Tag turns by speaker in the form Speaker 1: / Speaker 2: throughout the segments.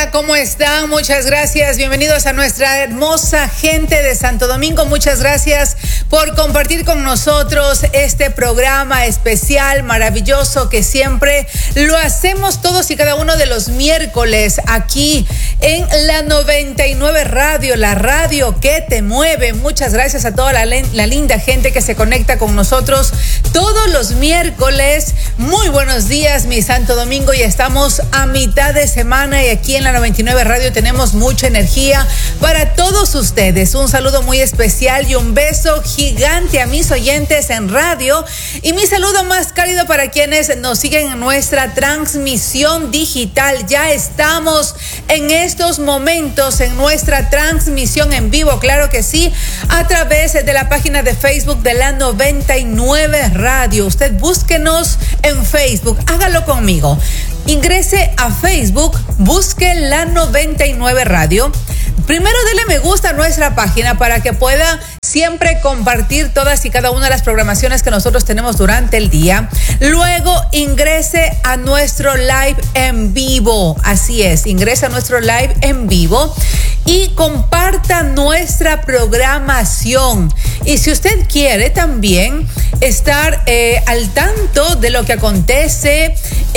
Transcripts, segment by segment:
Speaker 1: Hola, ¿cómo están? Muchas gracias. Bienvenidos a nuestra hermosa gente de Santo Domingo. Muchas gracias por compartir con nosotros este programa especial, maravilloso, que siempre lo hacemos todos y cada uno de los miércoles aquí en la 99 Radio, la radio que te mueve. Muchas gracias a toda la linda gente que se conecta con nosotros todos los miércoles. Muy buenos días, mi Santo Domingo. Ya estamos a mitad de semana y aquí en la 99 Radio tenemos mucha energía para todos ustedes. Un saludo muy especial y un beso gigante a mis oyentes en radio, y mi saludo más cálido para quienes nos siguen en nuestra transmisión digital. Ya estamos en estos momentos en nuestra transmisión en vivo, claro que sí, a través de la página de Facebook de la 99 Radio. Usted búsquenos en Facebook, hágalo conmigo. Ingrese a Facebook, busque la 99 Radio. Primero dele me gusta a nuestra página para que pueda siempre compartir todas y cada una de las programaciones que nosotros tenemos durante el día. Luego ingrese a nuestro live en vivo. Así es, ingrese a nuestro live en vivo y comparta nuestra programación. Y si usted quiere también estar al tanto de lo que acontece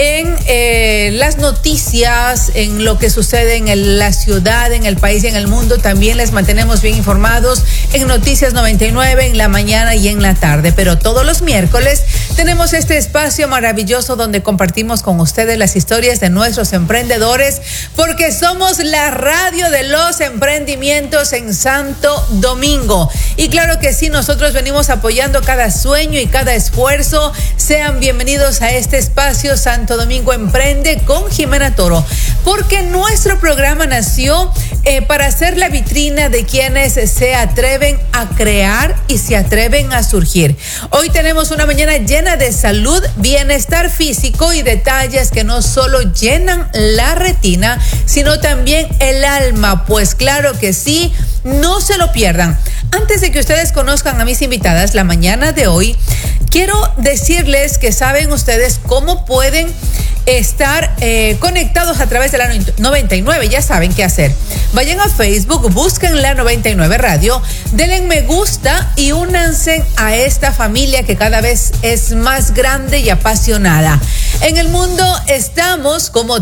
Speaker 1: en las noticias, en lo que sucede en la ciudad, en el país y en el mundo, también les mantenemos bien informados en Noticias 99 en la mañana y en la tarde. Pero todos los miércoles tenemos este espacio maravilloso donde compartimos con ustedes las historias de nuestros emprendedores, porque somos la radio de los emprendimientos en Santo Domingo. Y claro que sí, nosotros venimos apoyando cada sueño y cada esfuerzo. Sean bienvenidos a este espacio Santo Domingo Emprende con Jimena Toro, porque nuestro programa nació para ser la vitrina de quienes se atreven a crear y se atreven a surgir. Hoy tenemos una mañana llena de salud, bienestar físico y detalles que no solo llenan la retina, sino también el alma. Pues claro que sí, no se lo pierdan. Antes de que ustedes conozcan a mis invitadas la mañana de hoy, quiero decirles que saben ustedes cómo pueden estar conectados a través de la 99. Ya saben qué hacer. Vayan a Facebook, busquen la 99 Radio, denle me gusta y únanse a esta familia que cada vez es más grande y apasionada. En el mundo estamos como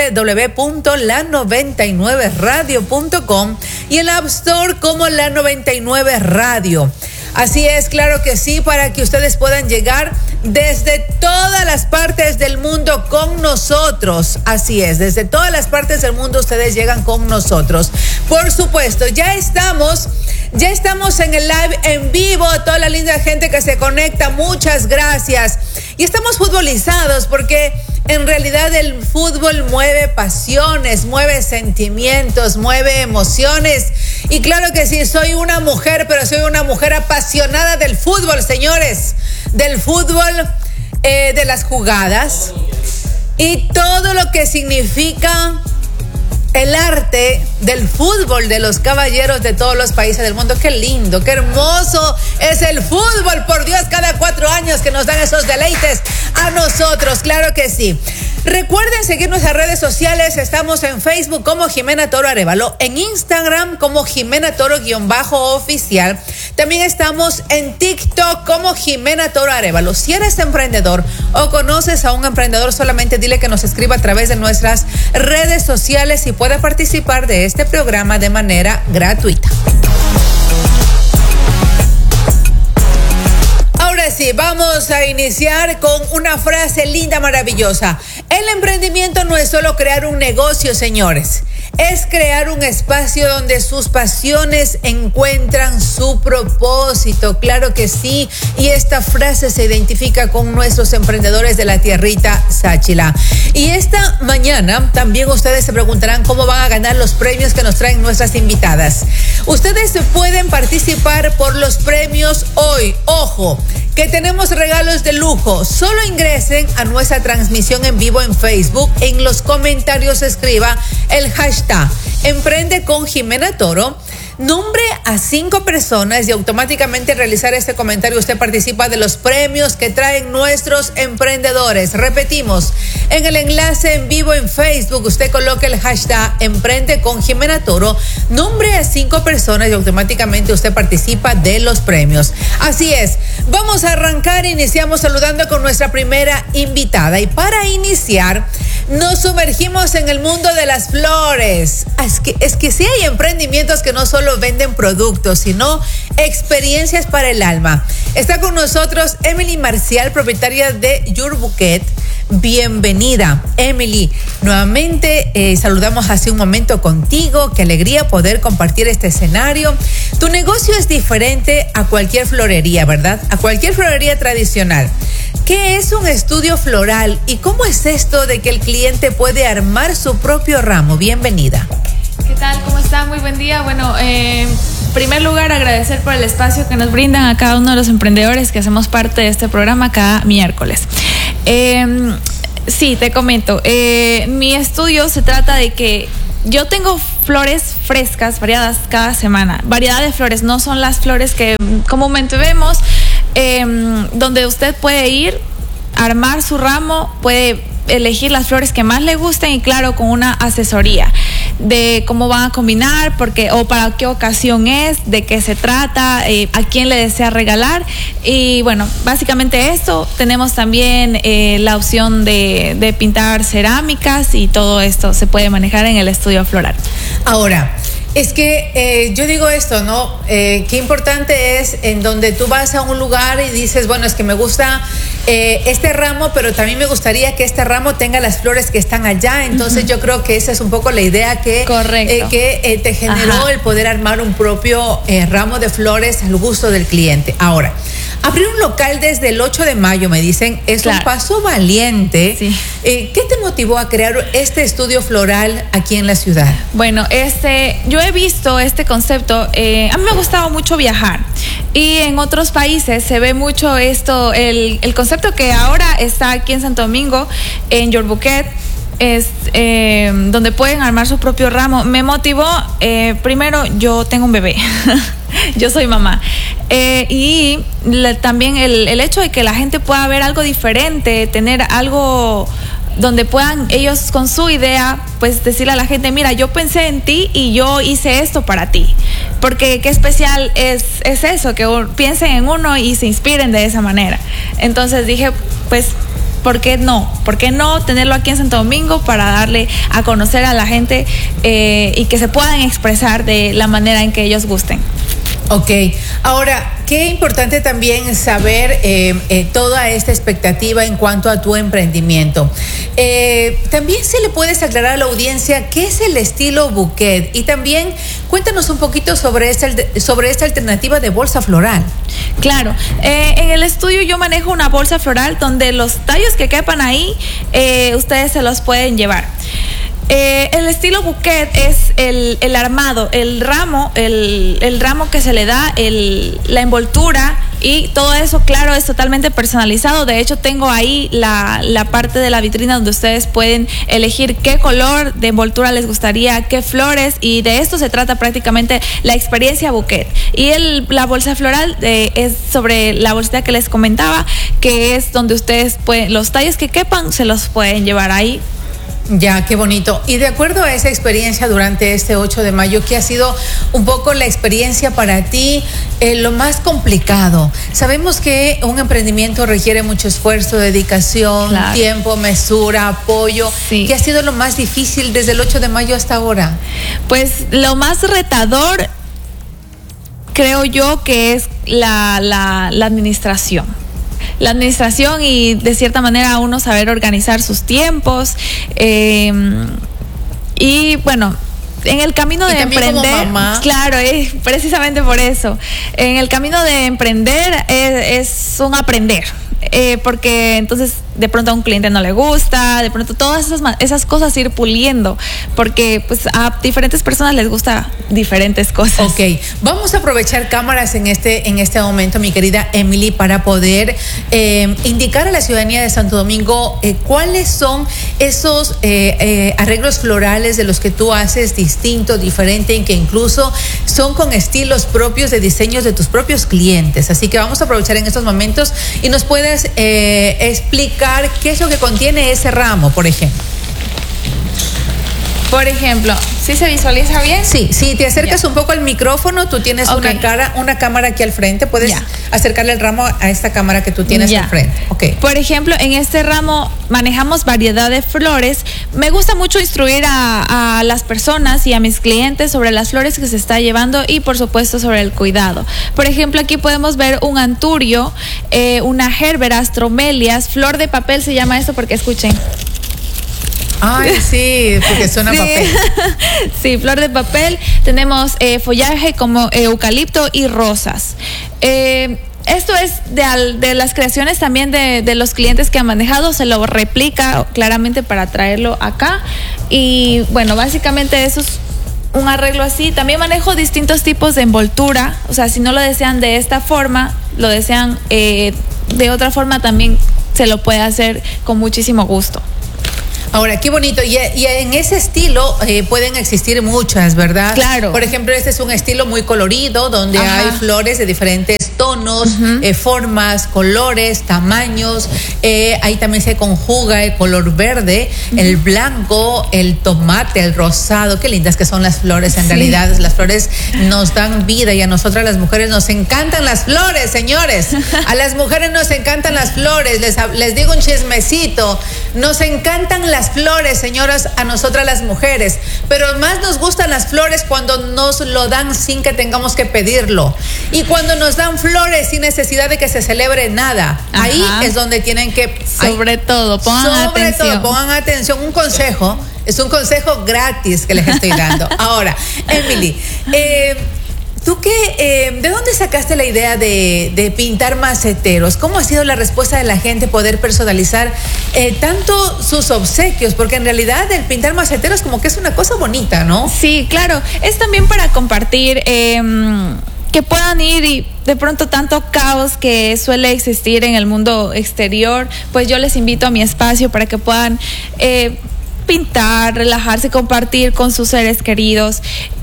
Speaker 1: www.la99radio.com y en la App Store como la 99 Radio. Así es, claro que sí, para que ustedes puedan llegar desde todas las partes del mundo con nosotros. Así es, desde todas las partes del mundo ustedes llegan con nosotros. Por supuesto, ya estamos en el live en vivo. A toda la linda gente que se conecta, muchas gracias. Y estamos futbolizados porque en realidad el fútbol mueve pasiones, mueve sentimientos, mueve emociones. Y claro que sí, soy una mujer, pero soy una mujer apasionada del fútbol, señores. Del fútbol, de las jugadas y todo lo que significa el arte del fútbol de los caballeros de todos los países del mundo. Qué lindo, qué hermoso es el fútbol, por Dios, cada 4 años que nos dan esos deleites a nosotros, claro que sí. Recuerden seguir nuestras redes sociales. Estamos en Facebook como Jimena Toro Arévalo, en Instagram como Jimena Toro_oficial. También estamos en TikTok como Jimena Toro Arévalo. Si eres emprendedor o conoces a un emprendedor, solamente dile que nos escriba a través de nuestras redes sociales y pueda participar de este programa de manera gratuita. Ahora sí, vamos a iniciar con una frase linda, maravillosa. El emprendimiento no es solo crear un negocio, señores. Es crear un espacio donde sus pasiones encuentran su propósito. Claro que sí. Y esta frase se identifica con nuestros emprendedores de la tierrita Sáchila. Y esta mañana también ustedes se preguntarán cómo van a ganar los premios que nos traen nuestras invitadas. Ustedes pueden participar por los premios hoy. Ojo, que tenemos regalos de lujo. Solo ingresen a nuestra transmisión en vivo en Facebook. En los comentarios escriba el hashtag Emprende con Jimena Toro. Nombre a 5 personas y automáticamente al realizar este comentario usted participa de los premios que traen nuestros emprendedores. Repetimos, en el enlace en vivo en Facebook usted coloca el hashtag Emprende con Jimena Toro, nombre a 5 personas y automáticamente usted participa de los premios. Así es, vamos a arrancar. Iniciamos saludando con nuestra primera invitada y para iniciar nos sumergimos en el mundo de las flores. Es que sí hay emprendimientos que no solo venden productos, sino experiencias para el alma. Está con nosotros Emily Marcial, propietaria de Your Bouquet. Bienvenida, Emily. Nuevamente saludamos hace un momento contigo. Qué alegría poder compartir este escenario. Tu negocio es diferente a cualquier florería, ¿verdad? A cualquier florería tradicional. ¿Qué es un estudio floral y cómo es esto de que el cliente puede armar su propio ramo? Bienvenida.
Speaker 2: ¿Qué tal? ¿Cómo están? Muy buen día. Bueno, en primer lugar, agradecer por el espacio que nos brindan a cada uno de los emprendedores que hacemos parte de este programa cada miércoles. Sí, te comento. Mi estudio se trata de que yo tengo flores frescas, variadas cada semana. Variedad de flores, no son las flores que comúnmente vemos, donde usted puede ir, armar su ramo, puede elegir las flores que más le gusten y claro, con una asesoría de cómo van a combinar, o para qué ocasión es, de qué se trata, a quién le desea regalar. Y bueno, básicamente esto. Tenemos también la opción de pintar cerámicas y todo esto se puede manejar en el estudio floral.
Speaker 1: Ahora, es que yo digo esto, ¿no? Qué importante es en donde tú vas a un lugar y dices, bueno, es que me gusta este ramo, pero también me gustaría que este ramo tenga las flores que están allá. Entonces yo creo que esa es un poco la idea que te generó el poder armar un propio ramo de flores al gusto del cliente. Ahora, abrir un local desde el 8 de mayo, me dicen, es un paso valiente. Sí. ¿Qué te motivó a crear este estudio floral aquí en la ciudad?
Speaker 2: Bueno, yo he visto este concepto. A mí me ha gustado mucho viajar y en otros países se ve mucho esto, el concepto que ahora está aquí en Santo Domingo, en Your Bouquet, es donde pueden armar su propio ramo. Me motivó, primero, yo tengo un bebé. Yo soy mamá. Y también el hecho de que la gente pueda ver algo diferente, tener algo donde puedan ellos con su idea, pues decirle a la gente, mira, yo pensé en ti y yo hice esto para ti. Porque qué especial es eso, que piensen en uno y se inspiren de esa manera. Entonces dije, pues, ¿por qué no? ¿Por qué no tenerlo aquí en Santo Domingo para darle a conocer a la gente y que se puedan expresar de la manera en que ellos gusten?
Speaker 1: Ok, ahora, qué importante también saber toda esta expectativa en cuanto a tu emprendimiento. También si le puedes aclarar a la audiencia qué es el estilo bouquet y también cuéntanos un poquito sobre esta alternativa de bolsa floral.
Speaker 2: Claro, en el estudio yo manejo una bolsa floral donde los tallos que quepan ahí, ustedes se los pueden llevar. El estilo bouquet es el armado, el ramo que se le da, la envoltura y todo eso, claro, es totalmente personalizado. De hecho, tengo ahí la parte de la vitrina donde ustedes pueden elegir qué color de envoltura les gustaría, qué flores, y de esto se trata prácticamente la experiencia bouquet. Y la bolsa floral es sobre la bolsita que les comentaba, que es donde ustedes pueden, los tallos que quepan se los pueden llevar ahí.
Speaker 1: Ya, qué bonito. Y de acuerdo a esa experiencia durante este 8 de mayo, ¿qué ha sido un poco la experiencia para ti, lo más complicado? Sabemos que un emprendimiento requiere mucho esfuerzo, dedicación, claro, tiempo, mesura, apoyo. Sí. ¿Qué ha sido lo más difícil desde el 8 de mayo hasta ahora?
Speaker 2: Pues lo más retador, creo yo, que es la administración. La administración y de cierta manera uno saber organizar sus tiempos y bueno, en el camino de emprender, claro, es precisamente por eso, en el camino de emprender es un aprender, porque entonces de pronto a un cliente no le gusta, de pronto todas esas cosas ir puliendo, porque pues a diferentes personas les gusta diferentes cosas.
Speaker 1: Ok, vamos a aprovechar cámaras en este momento, mi querida Emily, para poder indicar a la ciudadanía de Santo Domingo cuáles son esos arreglos florales de los que tú haces distinto, diferente, en que incluso son con estilos propios de diseños de tus propios clientes. Así que vamos a aprovechar en estos momentos y nos puedes explicar qué es lo que contiene ese ramo, por ejemplo.
Speaker 2: Por ejemplo, ¿sí se visualiza bien?
Speaker 1: Sí, si te acercas un poco al micrófono, tú tienes una cámara aquí al frente, puedes acercarle el ramo a esta cámara que tú tienes al frente. Okay.
Speaker 2: Por ejemplo, en este ramo manejamos variedad de flores. Me gusta mucho instruir a las personas y a mis clientes sobre las flores que se está llevando y por supuesto sobre el cuidado. Por ejemplo, aquí podemos ver un anturio, una gerbera, astromelias, flor de papel se llama esto porque escuchen.
Speaker 1: Ay, sí, porque suena papel.
Speaker 2: Sí, flor de papel. Tenemos follaje como eucalipto y rosas. Esto es de las creaciones también de los clientes que han manejado. Se lo replica claramente para traerlo acá. Y bueno, básicamente eso es un arreglo así. También manejo distintos tipos de envoltura. O sea, si no lo desean de esta forma, lo desean de otra forma, también se lo puede hacer con muchísimo gusto.
Speaker 1: Ahora, qué bonito. Y en ese estilo pueden existir muchas, ¿verdad?
Speaker 2: Claro.
Speaker 1: Por ejemplo, este es un estilo muy colorido, donde hay flores de diferentes tonos, formas, colores, tamaños. Ahí también se conjuga el color verde, el blanco, el tomate, el rosado. Qué lindas que son las flores. En realidad, las flores nos dan vida y a nosotras las mujeres nos encantan las flores, señores. A las mujeres nos encantan las flores. Les digo un chismecito. Nos encantan las flores, señoras, a nosotras las mujeres, pero más nos gustan las flores cuando nos lo dan sin que tengamos que pedirlo, y cuando nos dan flores sin necesidad de que se celebre nada. Ahí es donde tienen que
Speaker 2: pongan
Speaker 1: atención. Un consejo, es un consejo gratis que les estoy dando. Ahora, Emily, ¿tú de dónde sacaste la idea de pintar maceteros? ¿Cómo ha sido la respuesta de la gente poder personalizar tanto sus obsequios? Porque en realidad el pintar maceteros como que es una cosa bonita, ¿no?
Speaker 2: Sí, claro. Es también para compartir, que puedan ir y de pronto tanto caos que suele existir en el mundo exterior, pues yo les invito a mi espacio para que puedan pintar, relajarse, compartir con sus seres queridos.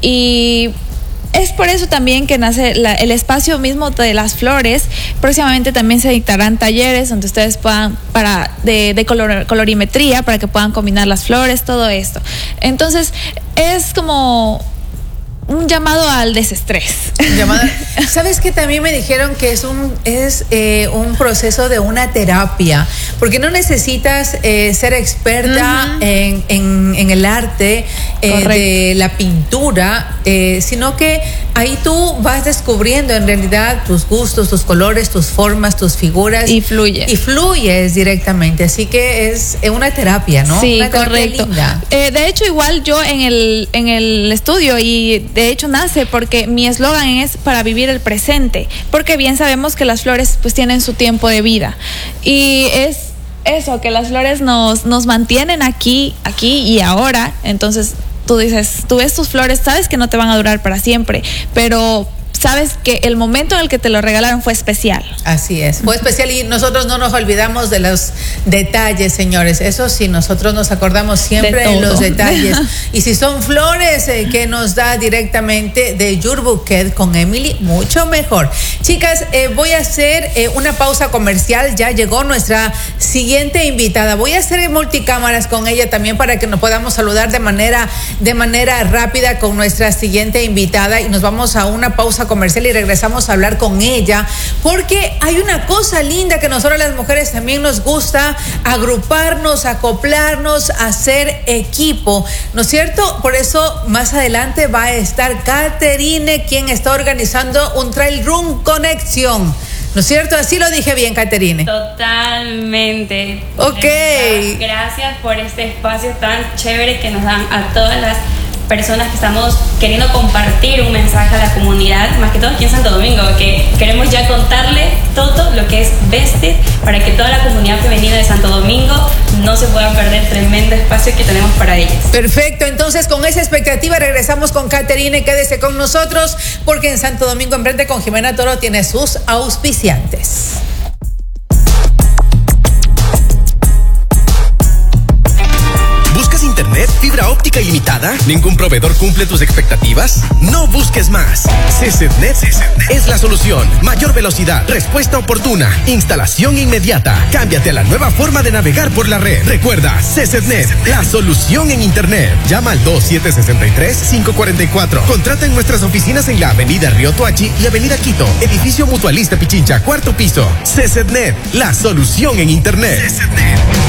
Speaker 2: Y es por eso también que nace el espacio mismo de las flores. Próximamente también se dictarán talleres donde ustedes puedan, de colorimetría, para que puedan combinar las flores, todo esto. Entonces, es como un llamado al desestrés.
Speaker 1: ¿Sabes qué? También me dijeron que es un proceso de una terapia, porque no necesitas ser experta en el arte de la pintura, sino que ahí tú vas descubriendo en realidad tus gustos, tus colores, tus formas, tus figuras.
Speaker 2: Y fluyes
Speaker 1: directamente. Así que es una terapia, ¿no?
Speaker 2: Sí,
Speaker 1: una terapia
Speaker 2: correcto.
Speaker 1: Linda.
Speaker 2: De hecho, igual yo en el estudio, y de hecho nace porque mi eslogan es para vivir el presente, porque bien sabemos que las flores pues tienen su tiempo de vida, y es eso, que las flores nos mantienen aquí y ahora. Entonces tú ves tus flores, sabes que no te van a durar para siempre, pero sabes que el momento en el que te lo regalaron fue especial.
Speaker 1: Así es, fue especial, y nosotros no nos olvidamos de los detalles, señores. Eso sí, nosotros nos acordamos siempre de los detalles. Y si son flores que nos da directamente de Your Bouquet con Emily, mucho mejor. Chicas, voy a hacer una pausa comercial. Ya llegó nuestra siguiente invitada. Voy a hacer multicámaras con ella también para que nos podamos saludar de manera rápida con nuestra siguiente invitada, y nos vamos a una pausa comercial y regresamos a hablar con ella, porque hay una cosa linda que nosotros las mujeres también nos gusta: agruparnos, acoplarnos, hacer equipo, ¿no es cierto? Por eso más adelante va a estar Caterine, quien está organizando un Trail Run Conexión, ¿no es cierto? Así lo dije bien, Caterine.
Speaker 3: Totalmente.
Speaker 1: Ok.
Speaker 3: Gracias por este espacio tan chévere que nos dan a todas las personas que estamos queriendo compartir un mensaje a la comunidad, más que todo aquí en Santo Domingo, que queremos ya contarle todo lo que es Vested para que toda la comunidad femenina de Santo Domingo no se pueda perder tremendo espacio que tenemos para ellas.
Speaker 1: Perfecto, entonces con esa expectativa regresamos con Caterine. Quédese con nosotros porque en Santo Domingo Emprende con Jimena Toro tiene sus auspiciantes.
Speaker 4: ¿Internet? ¿Fibra óptica ilimitada? ¿Ningún proveedor cumple tus expectativas? No busques más. CCNet es la solución. Mayor velocidad, respuesta oportuna, instalación inmediata. Cámbiate a la nueva forma de navegar por la red. Recuerda, CCNet, la solución en Internet. Llama al 2763-544. Contrata en nuestras oficinas en la Avenida Río Tuachi y Avenida Quito, Edificio Mutualista Pichincha, 4º piso. CCNet, la solución en Internet. CCNet.